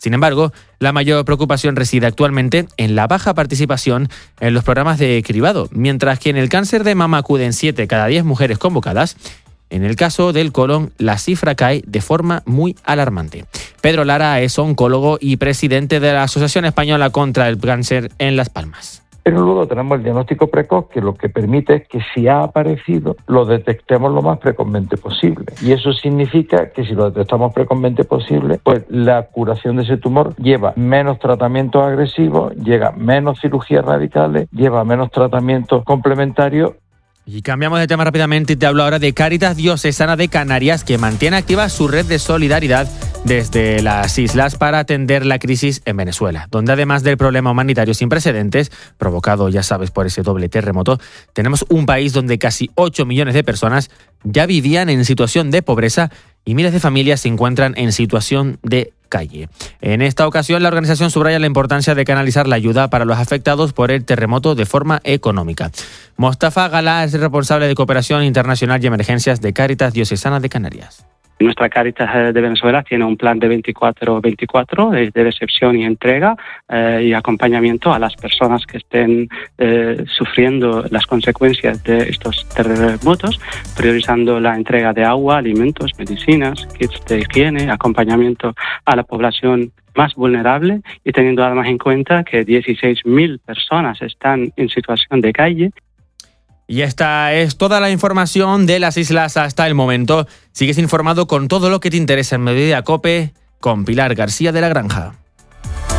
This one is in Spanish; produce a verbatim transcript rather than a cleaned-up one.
Sin embargo, la mayor preocupación reside actualmente en la baja participación en los programas de cribado, mientras que en el cáncer de mama acuden siete cada diez mujeres convocadas. En el caso del colon, la cifra cae de forma muy alarmante. Pedro Lara es oncólogo y presidente de la Asociación Española contra el Cáncer en Las Palmas. Pero luego tenemos el diagnóstico precoz, que lo que permite es que si ha aparecido, lo detectemos lo más precozmente posible. Y eso significa que si lo detectamos precozmente posible, pues la curación de ese tumor lleva menos tratamientos agresivos, llega menos cirugías radicales, lleva menos tratamientos complementarios. Y cambiamos de tema rápidamente y te hablo ahora de Cáritas Diocesana de Canarias, que mantiene activa su red de solidaridad desde las islas para atender la crisis en Venezuela, donde además del problema humanitario sin precedentes, provocado, ya sabes, por ese doble terremoto, tenemos un país donde casi ocho millones de personas ya vivían en situación de pobreza y miles de familias se encuentran en situación de calle. En esta ocasión, la organización subraya la importancia de canalizar la ayuda para los afectados por el terremoto de forma económica. Mostafa Galá es responsable de Cooperación Internacional y Emergencias de Cáritas Diocesana de Canarias. Nuestra Cáritas de Venezuela tiene un plan de veinticuatro veinticuatro de, de recepción y entrega eh, y acompañamiento a las personas que estén eh, sufriendo las consecuencias de estos terremotos, priorizando la entrega de agua, alimentos, medicinas, kits de higiene, acompañamiento a la población más vulnerable y teniendo además en cuenta que dieciséis mil personas están en situación de calle. Y esta es toda la información de las islas hasta el momento. Sigues informado con todo lo que te interesa en Mediodía COPE con Pilar García de la Granja.